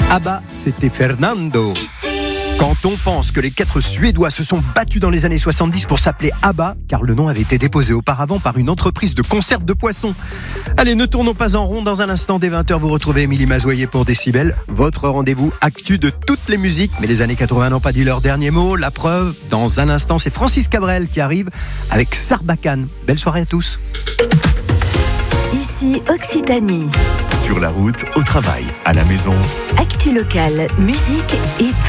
ABBA, c'était Fernando. Quand on pense que les 4 Suédois se sont battus dans les années 70 pour s'appeler ABBA, car le nom avait été déposé auparavant par une entreprise de conserve de poissons. Allez, ne tournons pas en rond. Dans un instant, dès 20h, vous retrouvez Émilie Mazoyer pour Décibel. Votre rendez-vous actu de toutes les musiques. Mais les années 80 n'ont pas dit leur dernier mot. La preuve, dans un instant, c'est Francis Cabrel qui arrive avec Sarbacane. Belle soirée à tous. Ici Occitanie. Sur la route, au travail, à la maison. Actu locale, musique et